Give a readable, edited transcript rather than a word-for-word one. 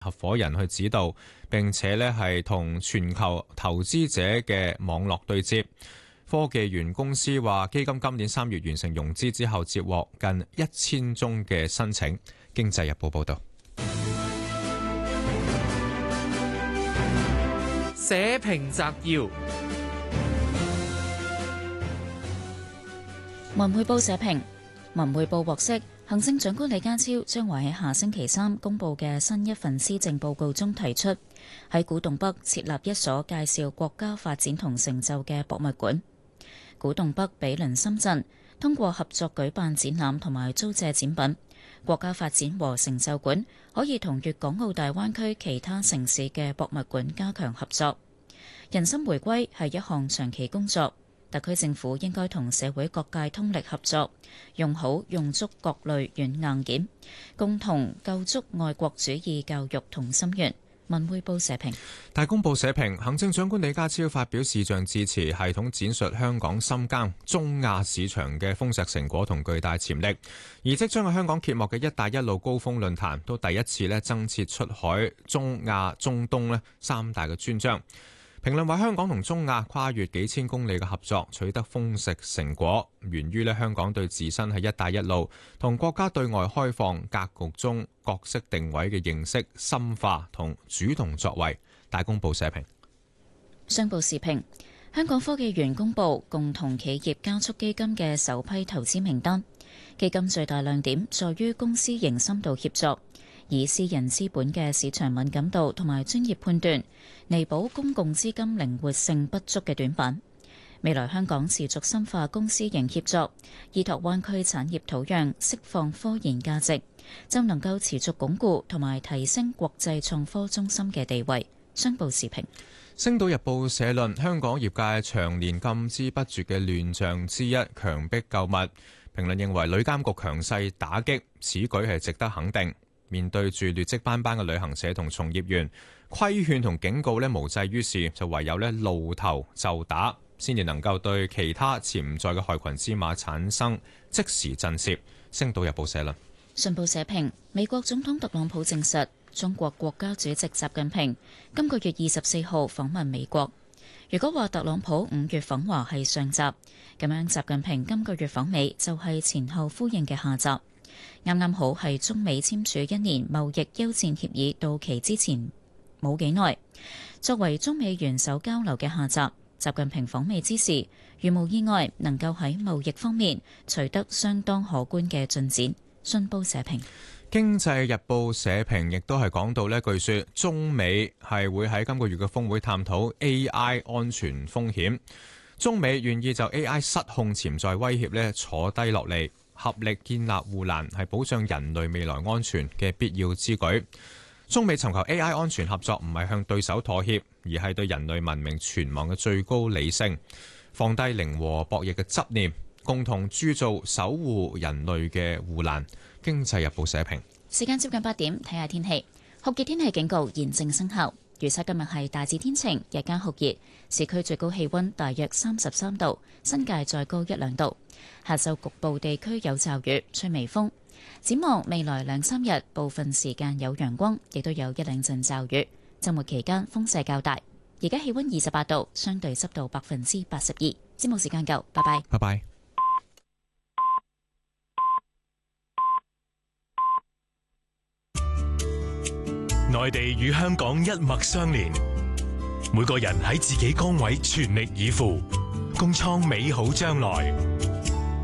合夥人去指導，並且呢係同全球投資者嘅網絡對接。科技園公司話，基金今年3月完成融資之後，接獲近1000宗嘅申請。經濟日報報道。 社評摘要。 文匯報社評，文匯報獲悉，行政長官李家超將會喺下星期3公佈嘅新一份施政報告中提出，喺古洞北設立一所介紹國家發展同成就嘅博物館。古洞北毗鄰深圳，通過合作舉辦展覽同埋租借展品，國家發展和成就館可以同粵港澳大灣區其他城市嘅博物館加強合作。人心回歸係一項長期工作。特區政府應該同社會各界通力合作，用好用足各類軟硬件，共同構築愛國主義教育同心願。文匯報社評。 大公報社評，行政長官李家超發表視像致辭，系統展述香港深耕中亞市場嘅豐碩成果同巨大潛力。而即將喺香港揭幕嘅一帶一路高峰論壇，都第一次增設出海中亞中東三大嘅專章。評論話，香港同中亞跨越幾千公里嘅合作取得豐碩成果，源於香港對自身喺一帶一路同國家對外開放格局中角色定位嘅認識深化同主動作為。大公報社評。 商報時評，香港科技園公佈共同企業加速基金嘅首批投資名單，基金最大亮點在於公私營深度協作，以私人資本嘅市場敏感度同埋專業判斷，彌補公共資金靈活性不足嘅短板。未來香港持續深化公私營協作，依託灣區產業土壤，釋放科研價值，就能夠持續鞏固同埋提升國際創科中心嘅地位。商報時評。 星島日報社論，香港業界長年禁之不絕嘅亂象之一，強迫購物。評論認為，旅監局強勢打擊，此舉係值得肯定。面對住劣跡斑斑嘅旅行社同從業員，規勸同警告無濟於事，就唯有露頭就打，先至能夠對其他潛在嘅害群之馬產生即時震懾。星島日報社論。 信報社評，美國總統特朗普證實，中國國家主席習近平今個月24號訪問美國。如果話特朗普5月訪華係上集，咁樣習近平今個月訪美就係前後呼應嘅下集。啱啱好係中美簽署1年貿易休戰協議到期之前冇幾耐，作為中美元首交流嘅下集，習近平訪美之時，如無意外能夠喺貿易方面取得相當可觀嘅進展。信報社評。 經濟日報社評亦都係講到據說中美係會喺今個月嘅峰會探討 AI 安全風險，中美願意就 AI 失控潛在威脅坐低落嚟，合力建立護欄，係保障人類未來安全嘅必要之舉。中美尋求 AI 安全合作，唔係向對手妥協，而係對人類文明存亡嘅最高理性，放低零和博弈嘅執念，共同鑄造守護人類嘅護欄。經濟日報社評。 時間接近8點，睇下天氣。酷熱天氣警告現正生效，預測今日係大致天晴，日間酷熱，市區最高氣溫大約33度，新界再高1-2度。下晝局部地區有驟雨，吹微風。展望未來2-3日，部分時間有陽光，亦都有1-2陣驟雨。週末期間風勢較大。而家氣溫28度，相對濕度82%。節目時間夠，拜拜。 拜拜。 內地與香港一脈相連，每個人喺自己崗位全力以赴，共創美好將來。